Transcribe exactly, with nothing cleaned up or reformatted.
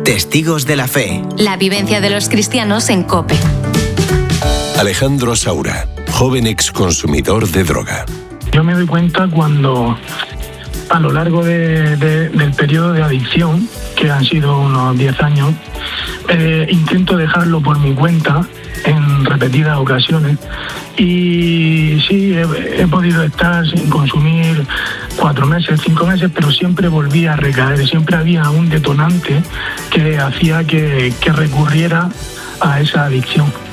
Testigos de la Fe. La vivencia de los cristianos en COPE. Alejandro Saura, joven exconsumidor de droga. Yo me doy cuenta cuando a lo largo de, de, del periodo de adicción, que han sido unos diez años, eh, intento dejarlo por mi cuenta en repetidas ocasiones y sí, he, he podido estar sin consumir cuatro meses, cinco meses, pero siempre volvía a recaer, siempre había un detonante que hacía que, que recurriera a esa adicción.